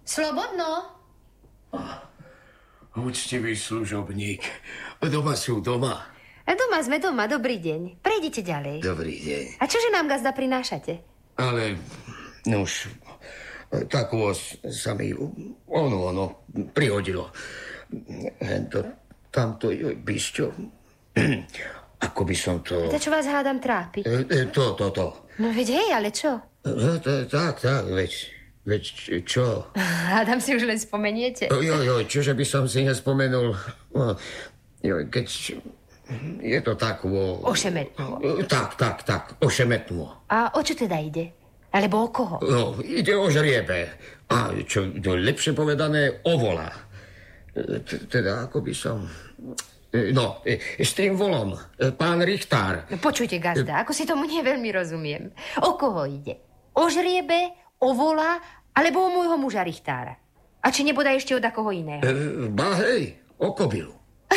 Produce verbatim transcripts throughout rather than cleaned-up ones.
Slobodno. Úctivý služobník. Doma sú doma. A doma sme doma, dobrý deň. Prejdite ďalej. Dobrý deň. A čože nám gazda prinášate? Ale, no už, tak sa mi ono, ono prihodilo. To, tamto, Bisťo, ako by som to... To, čo vás hádam trápi? To, to, to. No veď hej, ale čo? Tak, tak, veď, veď čo? Hádam si už len spomeniete. Jo, jo, čože by som si nespomenul. Jo, keď... Je to tak o... Ošemetnuo. Tak, tak, tak, ošemetnuo. A o čo teda ide? Alebo o koho? No, ide o žriebe. A čo lepšie povedané, o vola. Teda, ako by som... No, s tým volom, pán Richtár. No, počujte, gazda, ako si tomu neveľmi rozumiem. O koho ide? O žriebe, o vola, alebo o môjho muža Richtára? A či nebodaj ešte od akoho iného? Ba hej, o kobylu.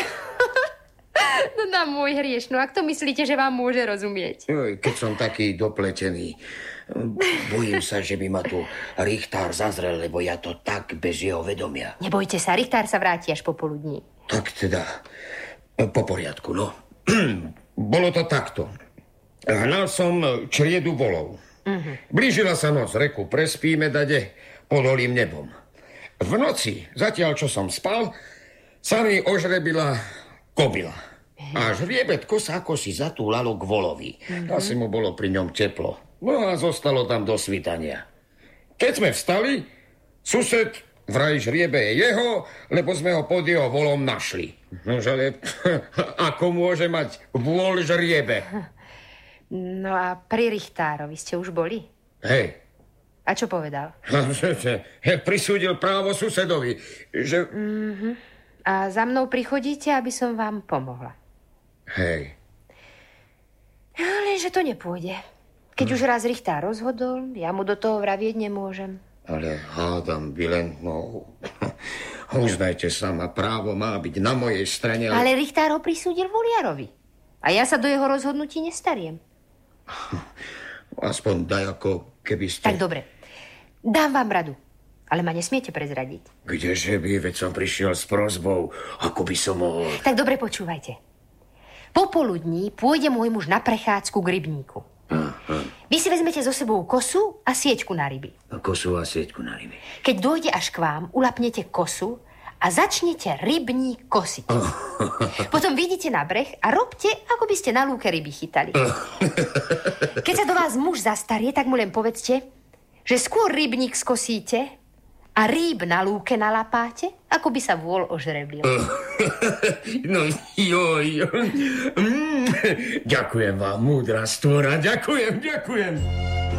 No na môj hrieš, no a kto myslíte, že vám môže rozumieť? Keď som taký dopletený, bojím sa, že by ma tu Richtár zazrel, lebo ja to tak bez jeho vedomia. Nebojte sa, Richtár sa vráti až popoludní. Tak teda, po poriadku, no. Bolo to takto. Hnal som čriedu volov. Uh-huh. Blížila sa noc, reku prespíme dade pod holým nebom. V noci, zatiaľ čo som spal, sa mi ožrebila kobila. A žriebetko sa ako si zatúlalo k volovi. Mm-hmm. Asi mu bolo pri ňom teplo. No a zostalo tam do svitania. Keď sme vstali, sused vraj žriebe je jeho, lebo sme ho pod jeho volom našli. No ale ako môže mať vol žriebe? No a pri Richtárovi ste už boli? Hej. A čo povedal? Prisúdil právo susedovi, že... Mm-hmm. A za mnou prichodíte, aby som vám pomohla. Hej. Lenže to nepôjde. Keď hm. už raz Richtár rozhodol, ja mu do toho vravieť nemôžem. Ale hádam, by len, no... Uznajte sama, právo má byť na mojej strane. Ale, ale Richtár ho prisúdil voliarovi. A ja sa do jeho rozhodnutí nestariem. Aspoň daj ako keby ste... Tak dobre. Dám vám radu. Ale ma nesmiete prezradiť. Kdeže by, veď som prišiel s prosbou, ako by som mohol... Tak dobre počúvajte. Popoludní pôjde môj muž na prechádzku k rybníku. Vy si vezmete so sebou kosu a sieťku na ryby. Kosu a sieťku na ryby. Keď dojde až k vám, ulapnete kosu a začnete rybník kosiť. Potom vyjdete na breh a robte, ako by ste na lúke ryby chytali. Keď sa do vás muž zastarie, tak mu len povedzte, že skôr rybník skosíte a rýb na lúke nalapáte, ako by sa vôl ožreblil. No joj. Mm, ďakujem vám, múdra stvora, ďakujem, ďakujem.